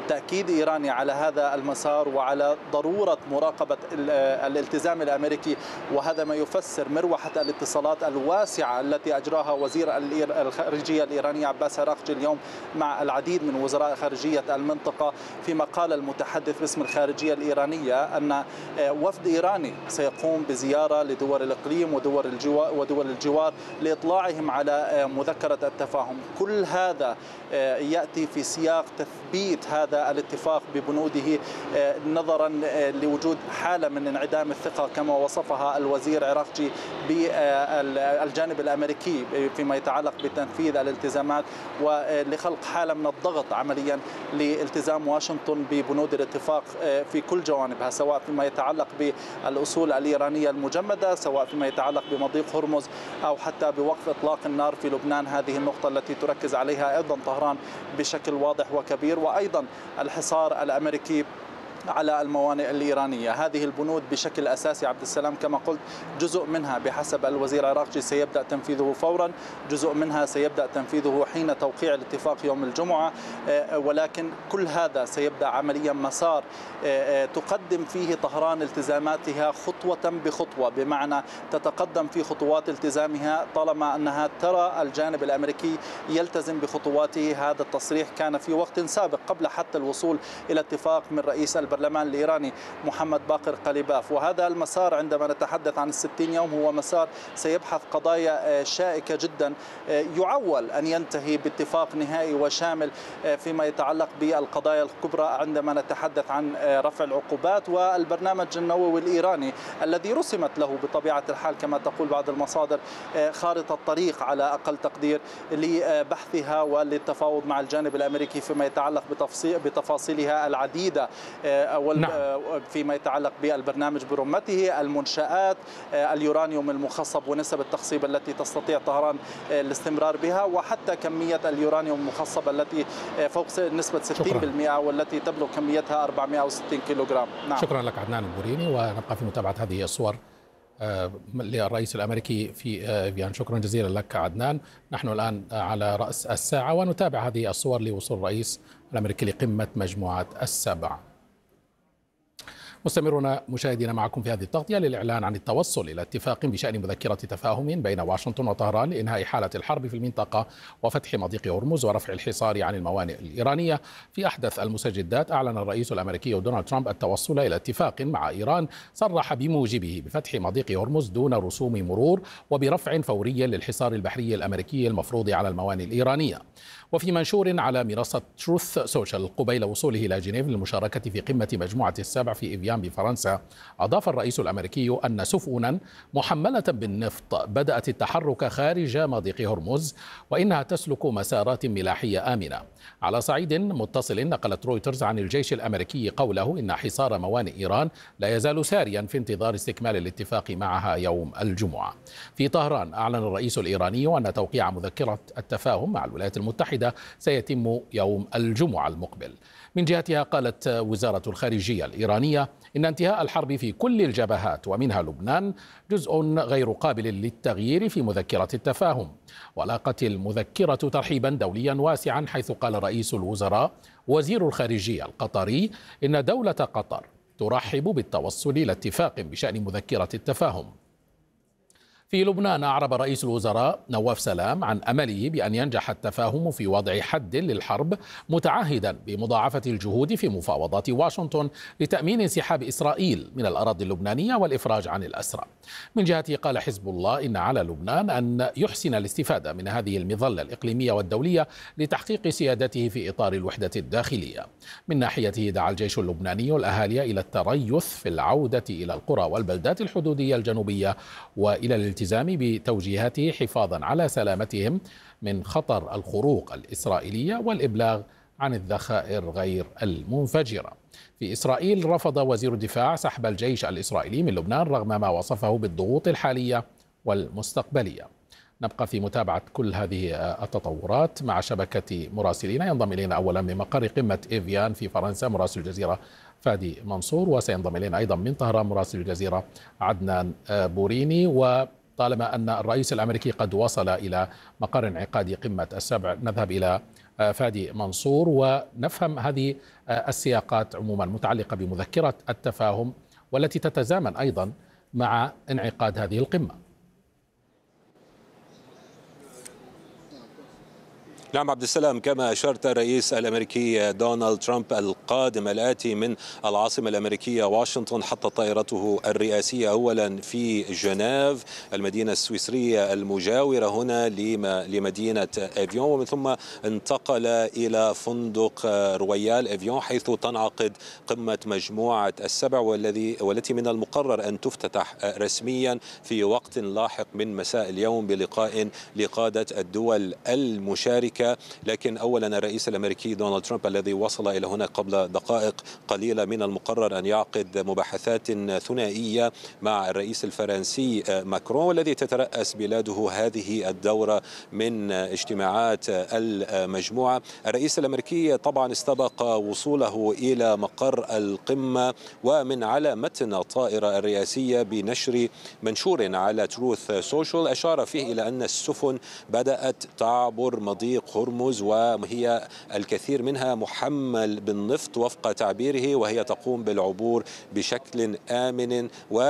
تأكيد إيراني على هذا المسار وعلى ضرورة مراقبة الالتزام الأمريكي، وهذا ما يفسر مروحة الاتصالات الواسعة التي أجراها وزير الخارجية الإيراني عباس عراقجي اليوم مع العديد من وزراء خارجية المنطقة، فيما قال المتحدث باسم الخارجية الإيرانية أن وفد إيراني سيقوم بزيارة لدول الإقليم ودول الجوار لإطلاعهم على مذكرة التفاهم. كل هذا يأتي في سياق تثبيت هذا الاتفاق ببنوده، نظرا لوجود حالة من انعدام الثقة كما وصفها الوزير عراقجي بالجانب الأمريكي فيما يتعلق بتنفيذ الالتزامات، ولخلق حالة من الضغط عمليا لالتزام واشنطن ببنود الاتفاق في كل جوانبها، سواء فيما يتعلق بالأصول الإيرانية المجمدة، سواء فيما يتعلق بمضيق هرمز، أو حتى بوقف إطلاق النار في لبنان، هذه النقطة التي تركز عليها أيضا طهران بشكل واضح وكبير، وأيضا الحصار الأمريكي على الموانئ الإيرانية. هذه البنود بشكل أساسي عبد السلام كما قلت جزء منها بحسب الوزير عراقجي سيبدأ تنفيذه فورا، جزء منها سيبدأ تنفيذه حين توقيع الاتفاق يوم الجمعة، ولكن كل هذا سيبدأ عمليا مسار تقدم فيه طهران التزاماتها خطوة بخطوة، بمعنى تتقدم في خطوات التزامها طالما أنها ترى الجانب الأمريكي يلتزم بخطواته. هذا التصريح كان في وقت سابق قبل حتى الوصول إلى اتفاق من رئيس البرلمان الإيراني محمد باقر قليباف. وهذا المسار عندما نتحدث عن 60 يوم هو مسار سيبحث قضايا شائكة جدا، يعول أن ينتهي باتفاق نهائي وشامل فيما يتعلق بالقضايا الكبرى عندما نتحدث عن رفع العقوبات والبرنامج النووي الإيراني الذي رسمت له بطبيعة الحال كما تقول بعض المصادر خارطة طريق على أقل تقدير لبحثها وللتفاوض مع الجانب الأمريكي فيما يتعلق بتفاصيلها العديدة، فيما يتعلق بالبرنامج برمته، المنشآت، اليورانيوم المخصب ونسب التخصيب التي تستطيع طهران الاستمرار بها، وحتى كمية اليورانيوم المخصب التي فوق نسبة 60% والتي تبلغ كميتها 460 كيلوغرام. نعم. شكرا لك عدنان البوريني، ونبقى في متابعة هذه الصور للرئيس الأمريكي في فيان. شكرا جزيلا لك عدنان. نحن الآن على رأس الساعة ونتابع هذه الصور لوصول الرئيس الأمريكي لقمة مجموعة السبع. مستمرون مشاهدينا معكم في هذه التغطية للإعلان عن التوصل إلى اتفاق بشأن مذكرة تفاهم بين واشنطن وطهران لإنهاء حالة الحرب في المنطقة وفتح مضيق هرمز ورفع الحصار عن الموانئ الإيرانية. في أحدث المستجدات أعلن الرئيس الأمريكي دونالد ترامب التوصل إلى اتفاق مع إيران صرح بموجبه بفتح مضيق هرمز دون رسوم مرور وبرفع فوري للحصار البحري الأمريكي المفروض على الموانئ الإيرانية. وفي منشور على منصة تروث سوشيال قبيل وصوله إلى جنيف للمشاركة في قمة مجموعة السبع في إيفيان بفرنسا، أضاف الرئيس الأمريكي أن سفنا محملة بالنفط بدأت التحرك خارج مضيق هرمز وإنها تسلك مسارات ملاحية آمنة. على صعيد متصل نقلت رويترز عن الجيش الأمريكي قوله إن حصار موانئ إيران لا يزال ساريا في انتظار استكمال الاتفاق معها يوم الجمعة. في طهران أعلن الرئيس الإيراني أن توقيع مذكرة التفاهم مع الولايات المتحدة سيتم يوم الجمعة المقبل. من جهتها قالت وزارة الخارجية الإيرانية إن انتهاء الحرب في كل الجبهات ومنها لبنان جزء غير قابل للتغيير في مذكرة التفاهم. ولاقت المذكرة ترحيبا دوليا واسعا، حيث قال رئيس الوزراء وزير الخارجية القطري إن دولة قطر ترحب بالتوصل إلى اتفاق بشأن مذكرة التفاهم. في لبنان أعرب رئيس الوزراء نواف سلام عن أمله بأن ينجح التفاهم في وضع حد للحرب، متعهدا بمضاعفة الجهود في مفاوضات واشنطن لتأمين انسحاب إسرائيل من الأراضي اللبنانية والإفراج عن الأسرى. من جهته قال حزب الله إن على لبنان أن يحسن الاستفادة من هذه المظلة الإقليمية والدولية لتحقيق سيادته في إطار الوحدة الداخلية. من ناحيته دعا الجيش اللبناني الأهالي إلى التريث في العودة إلى القرى والبلدات الحدودية الجنوبية وإلى الالتزام بتوجيهاته حفاظا على سلامتهم من خطر الخروق الإسرائيلية والإبلاغ عن الذخائر غير المنفجرة. في إسرائيل رفض وزير الدفاع سحب الجيش الإسرائيلي من لبنان رغم ما وصفه بالضغوط الحالية والمستقبلية. نبقى في متابعة كل هذه التطورات مع شبكة مراسلين. ينضم إلينا أولا من مقر قمة إيفيان في فرنسا مراسل الجزيرة فادي منصور، وسينضم إلينا أيضا من طهران مراسل الجزيرة عدنان بوريني. وطالما أن الرئيس الأمريكي قد وصل إلى مقر انعقاد قمة السبع، نذهب إلى فادي منصور، ونفهم هذه السياقات عموما متعلقة بمذكرة التفاهم والتي تتزامن أيضا مع انعقاد هذه القمة. نعم عبد السلام، كما أشرت، الرئيس الأمريكي دونالد ترامب القادم الآتي من العاصمة الأمريكية واشنطن حط طائرته الرئاسية أولا في جنيف المدينة السويسرية المجاورة هنا لمدينة أفيون، ومن ثم انتقل إلى فندق رويال أفيون حيث تنعقد قمة مجموعة السبع والتي من المقرر أن تفتتح رسميا في وقت لاحق من مساء اليوم بلقاء لقادة الدول المشاركة. لكن أولا الرئيس الأمريكي دونالد ترامب الذي وصل إلى هنا قبل دقائق قليلة من المقرر أن يعقد مباحثات ثنائية مع الرئيس الفرنسي ماكرون، والذي تترأس بلاده هذه الدورة من اجتماعات المجموعة. الرئيس الأمريكي طبعا استبق وصوله إلى مقر القمة ومن على متن الطائرة الرئاسية بنشر منشور على تروث سوشيال أشار فيه إلى أن السفن بدأت تعبر مضيق هرمز، وهي الكثير منها محمل بالنفط وفق تعبيره، وهي تقوم بالعبور بشكل آمن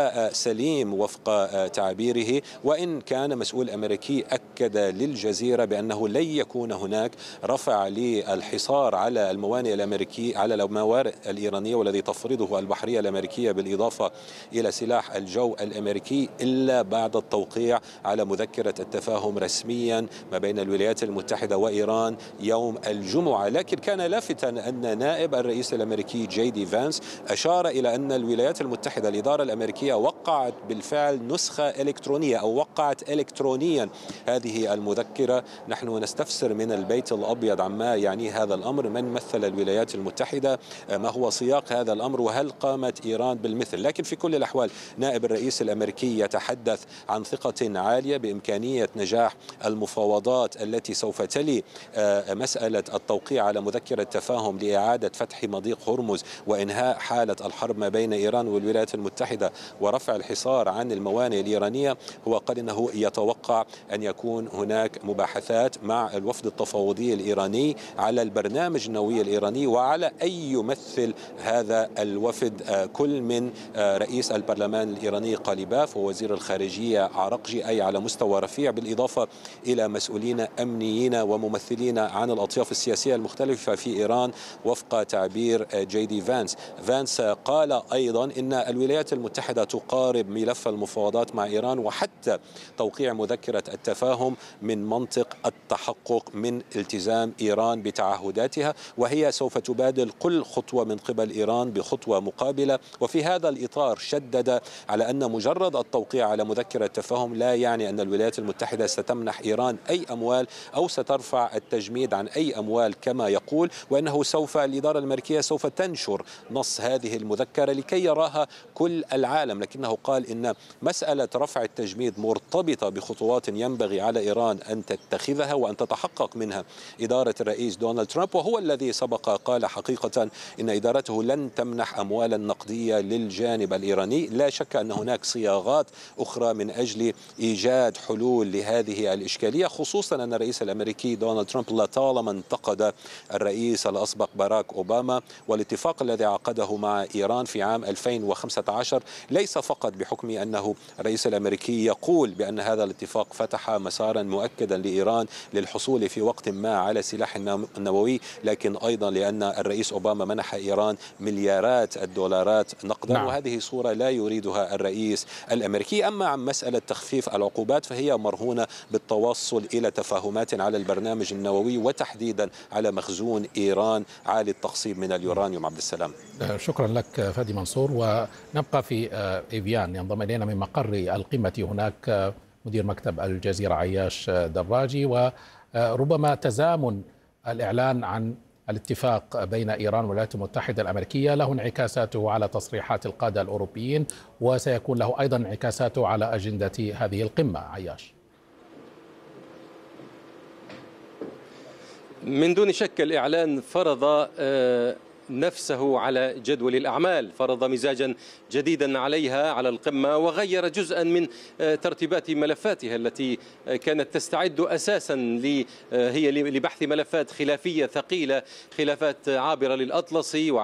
وسليم وفق تعبيره. وإن كان مسؤول أمريكي أكد للجزيرة بأنه لن يكون هناك رفع للحصار على الموانئ الأمريكية، على الموارد الإيرانية والذي تفرضه البحرية الأمريكية بالإضافة إلى سلاح الجو الأمريكي، إلا بعد التوقيع على مذكرة التفاهم رسميا ما بين الولايات المتحدة وإيران يوم الجمعة. لكن كان لافتا أن نائب الرئيس الأمريكي جي دي فانس أشار إلى أن الولايات المتحدة الإدارة الأمريكية وقعت بالفعل نسخة إلكترونية أو وقعت إلكترونيا هذه المذكرة. نحن نستفسر من البيت الأبيض عما يعني هذا الأمر، من مثل الولايات المتحدة، ما هو سياق هذا الأمر، وهل قامت إيران بالمثل. لكن في كل الأحوال نائب الرئيس الأمريكي يتحدث عن ثقة عالية بإمكانية نجاح المفاوضات التي سوف تلي مسألة التوقيع على مذكرة تفاهم لإعادة فتح مضيق هرمز وإنهاء حالة الحرب ما بين إيران والولايات المتحدة ورفع الحصار عن الموانئ الإيرانية. هو قال إنه يتوقع أن يكون هناك مباحثات مع الوفد التفاوضي الإيراني على البرنامج النووي الإيراني وعلى أي يمثل هذا الوفد كل من رئيس البرلمان الإيراني قاليباف ووزير الخارجية عرقجي، أي على مستوى رفيع، بالإضافة إلى مسؤولين أمنيين وممثلين عن الأطياف السياسية المختلفة في إيران وفق تعبير جي دي فانس. فانس قال أيضا إن الولايات المتحدة تقارب ملف المفاوضات مع إيران وحتى توقيع مذكرة التفاهم من منطق التحقق من التزام إيران بتعهداتها، وهي سوف تبادل كل خطوة من قبل إيران بخطوة مقابلة. وفي هذا الإطار شدد على أن مجرد التوقيع على مذكرة التفاهم لا يعني أن الولايات المتحدة ستمنح إيران أي أموال أو سترفع التجميد عن أي أموال كما يقول، وأنه الإدارة الأمريكية سوف تنشر نص هذه المذكرة لكي يراها كل العالم. لكنه قال إن مسألة رفع التجميد مرتبطة بخطوات ينبغي على إيران أن تتخذها وأن تتحقق منها إدارة الرئيس دونالد ترامب، وهو الذي سبق قال حقيقة إن إدارته لن تمنح أموالا نقدية للجانب الإيراني. لا شك أن هناك صياغات أخرى من أجل إيجاد حلول لهذه الإشكالية، خصوصا أن الرئيس الأمريكي دونالد ترامب لطالما انتقد الرئيس الأسبق باراك أوباما والاتفاق الذي عقده مع إيران في عام 2015، ليس فقط بحكم أنه الرئيس الأمريكي يقول بأن هذا الاتفاق فتح مسارا مؤكدا لإيران للحصول في وقت ما على سلاح نووي، لكن أيضا لأن الرئيس أوباما منح إيران مليارات الدولارات نقدا. نعم. وهذه صورة لا يريدها الرئيس الأمريكي. أما عن مسألة تخفيف العقوبات فهي مرهونة بالتوصل إلى تفاهمات على البرنامج النووي وتحديدا على مخزون إيران عالي التخصيب من اليورانيوم. عبد السلام، شكرا لك فادي منصور. ونبقى في إيفيان. ينضم إلينا من مقر القمة هناك مدير مكتب الجزيرة عياش دراجي. وربما تزامن الإعلان عن الاتفاق بين إيران والولايات المتحدة الأمريكية له انعكاساته على تصريحات القادة الأوروبيين، وسيكون له أيضا انعكاساته على أجندة هذه القمة. عياش. من دون شك الإعلان فرض نفسه على جدول الأعمال، فرض مزاجا جديدا عليها على القمة، وغير جزءا من ترتيبات ملفاتها التي كانت تستعد أساسا هي لبحث ملفات خلافية ثقيلة، خلافات عابرة للأطلسي